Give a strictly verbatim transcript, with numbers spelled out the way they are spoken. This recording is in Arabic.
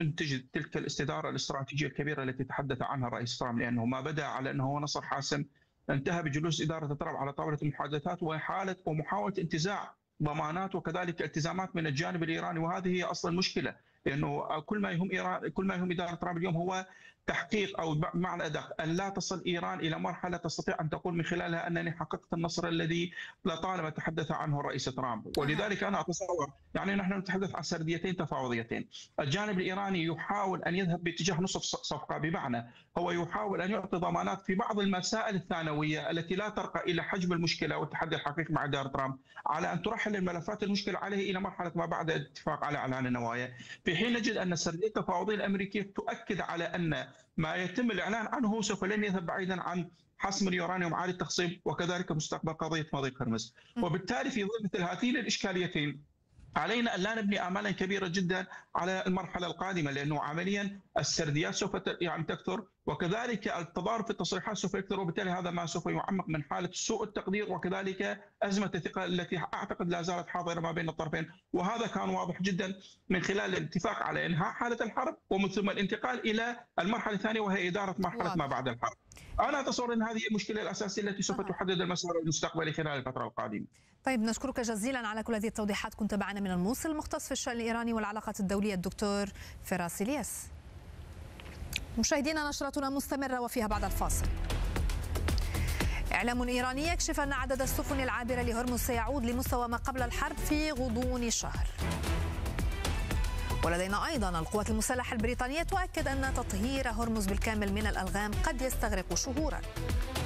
تنتج تلك الاستدارة الاستراتيجية الكبيرة التي تحدث عنها الرئيس ترامب، لأنه ما بدأ على أنه هو نصر حاسم انتهى بجلوس إدارة ترامب على طاولة المحادثات وحالة ومحاولة انتزاع ضمانات وكذلك التزامات من الجانب الإيراني، وهذه هي أصل المشكلة. لأنه كل ما يهم إيران، كل ما يهم إدارة ترامب اليوم هو تحقيق أو بمعنى أدق أن لا تصل إيران إلى مرحلة تستطيع أن تقول من خلالها أنني حققت النصر الذي لطالما تحدث عنه الرئيس ترامب. ولذلك أنا أتصور يعني نحن نتحدث عن سرديتين تفاوضيتين. الجانب الإيراني يحاول أن يذهب باتجاه نصف صفقة، بمعنى هو يحاول أن يعطي ضمانات في بعض المسائل الثانوية التي لا ترقى إلى حجم المشكلة والتحدي الحقيقي مع إدارة ترامب، على أن ترحل الملفات المشكلة عليه إلى مرحلة ما بعد الاتفاق على إعلان النوايا، في حين نجد أن السردية التفاوضية الأمريكية تؤكد على أن ما يتم الإعلان عنه سوف لن يذهب بعيدا عن حسم اليورانيوم عالي التخصيب وكذلك مستقبل قضية مضيق هرمز. وبالتالي في ظل مثل هاتين الإشكاليتين علينا أن لا نبني آمالا كبيرة جدا على المرحلة القادمة، لأنه عمليا السرديات سوف يعني تكثر وكذلك التضارب في التصريحات سوف يكثر، وبالتالي هذا ما سوف يعمق من حالة سوء التقدير وكذلك أزمة الثقة التي أعتقد لا زالت حاضرة ما بين الطرفين. وهذا كان واضح جدا من خلال الاتفاق على إنهاء حالة الحرب ومن ثم الانتقال إلى المرحلة الثانية وهي إدارة مرحلة واضح. ما بعد الحرب. أنا أتصور أن هذه المشكلة الأساسية التي سوف تحدد المسار المستقبلي خلال الفترة القادمة. طيب، نشكرك جزيلا على كل هذه التوضيحات. كنت معنا من الموصل المختص في الشأن الإيراني والعلاقات الدولية الدكتور فراس إلياس. مشاهدينا، نشرتنا مستمرة وفيها بعد الفاصل. إعلام إيراني يكشف أن عدد السفن العابرة لهرمز سيعود لمستوى ما قبل الحرب في غضون شهر. ولدينا أيضا القوات المسلحة البريطانية تؤكد أن تطهير هرمز بالكامل من الألغام قد يستغرق شهورا.